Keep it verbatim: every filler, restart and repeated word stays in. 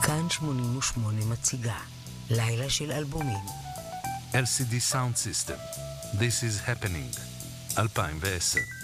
כאן שמונים ושמונה מציגה לילה של אלבומים. אל סי די Sound System. This is happening. אלפיים ועשר.